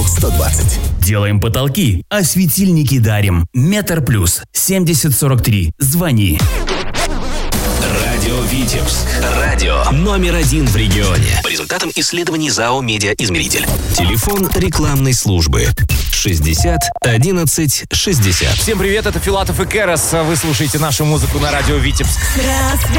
120. Делаем потолки, а светильники дарим. Метр плюс 7043. Звони. Радио Витебск. Радио №1 в регионе. По результатам исследований ЗАО «Медиаизмеритель». Телефон рекламной службы 60 11 60. Всем привет, это Филатов и Керос. Вы слушаете нашу музыку на радио Витебск.